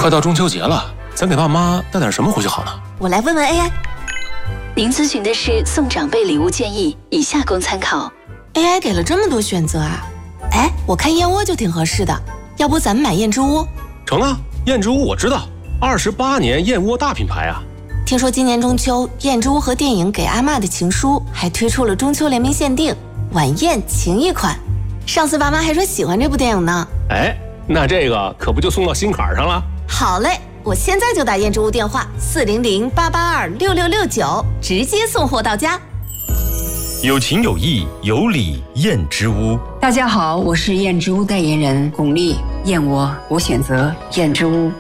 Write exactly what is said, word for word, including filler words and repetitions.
快到中秋节了，咱给爸妈带点什么回去好呢？ 我来问问 A I。 您咨询的是送长辈礼物建议，以下供参考。 A I 给了这么多选择啊！哎，我看燕窝就挺合适的，要不咱们买燕之屋？ 成啊，燕之屋我知道，二十八年燕窝大品牌啊。 听说今年中秋，燕之屋和电影《给阿嬷的情书》还推出了中秋联名限定晚宴情谊款。上次爸妈还说喜欢这部电影呢。 哎，那这个可不就送到心坎上了？ 好嘞，我现在就打燕之屋电话四零零八八二六六六九，直接送货到家。 有情有义有礼燕之屋。 大家好，我是燕之屋代言人巩俐，燕窝我选择燕之屋。